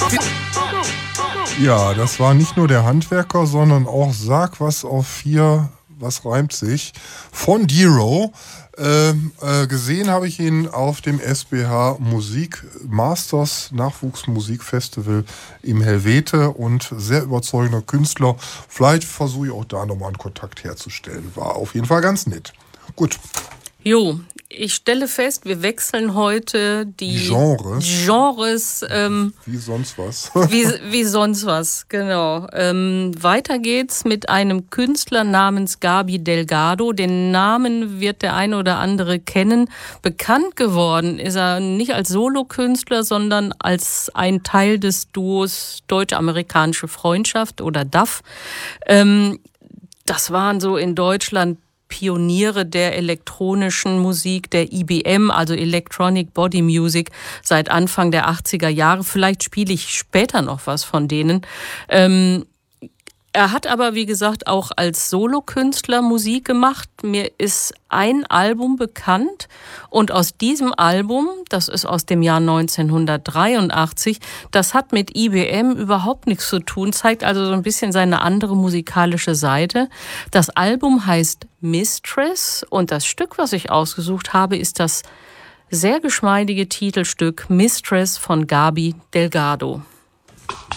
Ja, das war nicht nur der Handwerker, sondern auch Sag was auf 4, was reimt sich, von Dero. Gesehen habe ich ihn auf dem SBH Musik Masters Nachwuchsmusikfestival im Helvete und sehr überzeugender Künstler. Vielleicht versuche ich auch da nochmal einen Kontakt herzustellen. War auf jeden Fall ganz nett. Gut. Jo, ich stelle fest, wir wechseln heute die Genres wie sonst was. wie sonst was, genau. Weiter geht's mit einem Künstler namens Gabi Delgado. Den Namen wird der eine oder andere kennen. Bekannt geworden ist er nicht als Solokünstler, sondern als ein Teil des Duos Deutsch-Amerikanische Freundschaft oder DAF. Das waren so in Deutschland Pioniere der elektronischen Musik, der EBM, also Electronic Body Music, seit Anfang der 80er Jahre. Vielleicht spiele ich später noch was von denen. Er hat aber, wie gesagt, auch als Solokünstler Musik gemacht. Mir ist ein Album bekannt und aus diesem Album, das ist aus dem Jahr 1983, das hat mit IBM überhaupt nichts zu tun, zeigt also so ein bisschen seine andere musikalische Seite. Das Album heißt Mistress und das Stück, was ich ausgesucht habe, ist das sehr geschmeidige Titelstück Mistress von Gabi Delgado.